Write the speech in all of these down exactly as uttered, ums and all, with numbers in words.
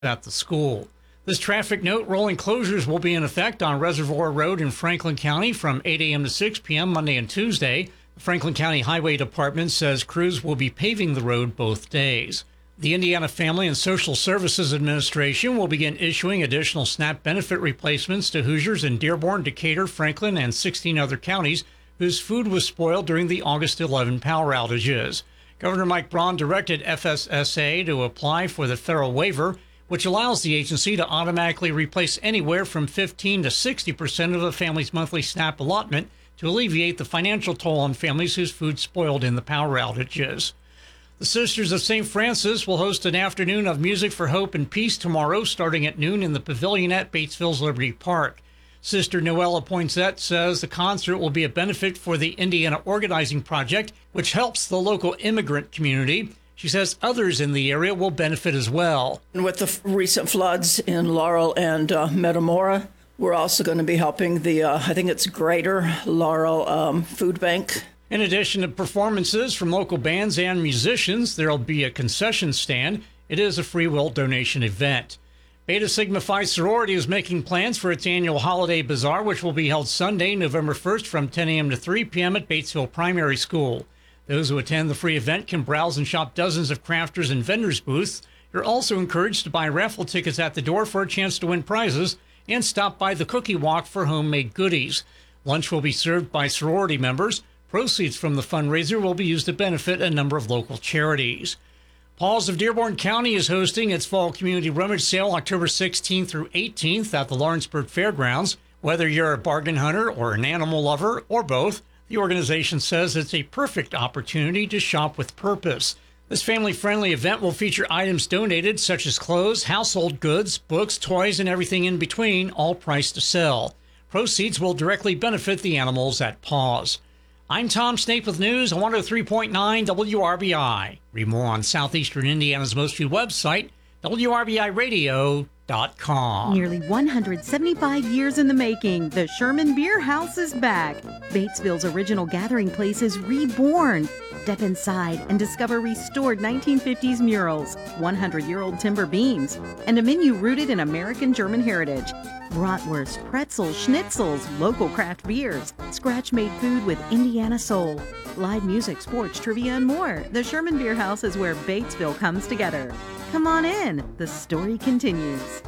at the school. This traffic note: rolling closures will be in effect on Reservoir Road in Franklin County from eight a.m. to six p.m. Monday and Tuesday. The Franklin County Highway Department says crews will be paving the road both days. The Indiana Family and Social Services Administration will begin issuing additional SNAP benefit replacements to Hoosiers in Dearborn, Decatur, Franklin, and sixteen other counties whose food was spoiled during the August eleventh power outages. Governor Mike Braun directed F S S A to apply for the federal waiver, which allows the agency to automatically replace anywhere from fifteen to sixty percent of a family's monthly SNAP allotment to alleviate the financial toll on families whose food spoiled in the power outages. The Sisters of Saint Francis will host an afternoon of music for hope and peace tomorrow, starting at noon in the pavilion at Batesville's Liberty Park. Sister Noella Poinsett says the concert will be a benefit for the Indiana Organizing Project, which helps the local immigrant community. She says others in the area will benefit as well. And with the f- recent floods in Laurel and uh, Metamora, we're also going to be helping the, uh, I think it's Greater Laurel um, Food Bank. In addition to performances from local bands and musicians, there will be a concession stand. It is a free will donation event. Beta Sigma Phi sorority is making plans for its annual holiday bazaar, which will be held Sunday, November first from ten a.m. to three p.m. at Batesville Primary School. Those who attend the free event can browse and shop dozens of crafters and vendors booths. You're also encouraged to buy raffle tickets at the door for a chance to win prizes and stop by the cookie walk for homemade goodies. Lunch will be served by sorority members. Proceeds from the fundraiser will be used to benefit a number of local charities. Paws of Dearborn County is hosting its fall community rummage sale October sixteenth through eighteenth at the Lawrenceburg Fairgrounds. Whether you're a bargain hunter or an animal lover or both, the organization says it's a perfect opportunity to shop with purpose. This family-friendly event will feature items donated such as clothes, household goods, books, toys, and everything in between, all priced to sell. Proceeds will directly benefit the animals at Paws. I'm Tom Snape with news on one oh three point nine W R B I. Read more on Southeastern Indiana's most viewed website, W R B I radio dot com. Nearly one hundred seventy-five years in the making, the Sherman Beer House is back. Batesville's original gathering place is reborn. Step inside and discover restored nineteen fifties murals, hundred-year-old timber beams, and a menu rooted in American-German heritage. Bratwurst, pretzels, schnitzels, local craft beers, scratch-made food with Indiana soul, live music, sports, trivia, and more. The Sherman Beer House is where Batesville comes together. Come on in. The story continues.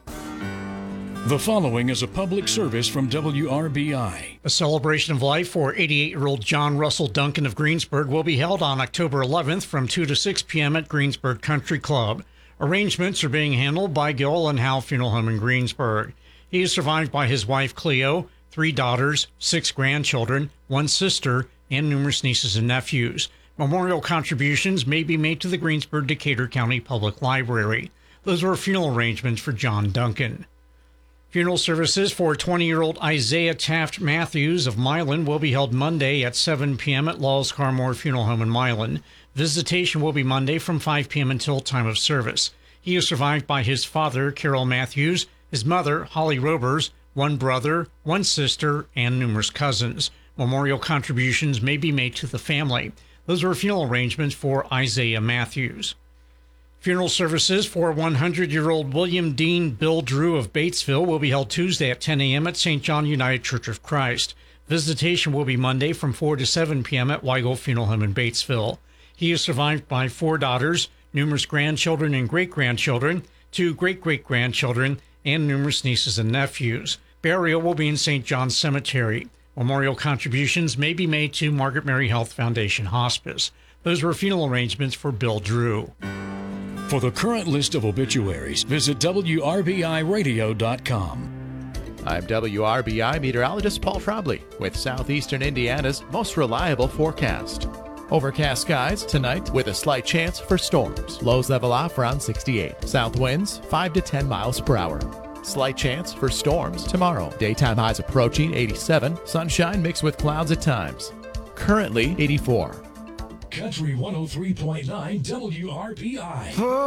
The following is a public service from W R B I. A celebration of life for eighty-eight-year-old John Russell Duncan of Greensburg will be held on October eleventh from two to six p.m. at Greensburg Country Club. Arrangements are being handled by Gill and Howe Funeral Home in Greensburg. He is survived by his wife Cleo, three daughters, six grandchildren, one sister, and numerous nieces and nephews. Memorial contributions may be made to the Greensburg-Decatur County Public Library. Those were funeral arrangements for John Duncan. Funeral services for twenty-year-old Isaiah Taft Matthews of Milan will be held Monday at seven p.m. at Laws Carmore Funeral Home in Milan. Visitation will be Monday from five p.m. until time of service. He is survived by his father, Carol Matthews, his mother, Holly Robers, one brother, one sister, and numerous cousins. Memorial contributions may be made to the family. Those were funeral arrangements for Isaiah Matthews. Funeral services for hundred-year-old William Dean Bill Drew of Batesville will be held Tuesday at ten a.m. at Saint John United Church of Christ. Visitation will be Monday from four to seven p.m. at Weigel Funeral Home in Batesville. He is survived by four daughters, numerous grandchildren and great-grandchildren, two great-great-grandchildren, and numerous nieces and nephews. Burial will be in Saint John's Cemetery. Memorial contributions may be made to Margaret Mary Health Foundation Hospice. Those were funeral arrangements for Bill Drew. For the current list of obituaries, visit W R B I radio dot com. I'm W R B I meteorologist Paul Trombley with Southeastern Indiana's most reliable forecast. Overcast skies tonight with a slight chance for storms. Lows level off around sixty-eight. South winds five to ten miles per hour. Slight chance for storms tomorrow. Daytime highs approaching eighty-seven. Sunshine mixed with clouds at times. Currently eighty-four. Country one oh three point nine W R B I.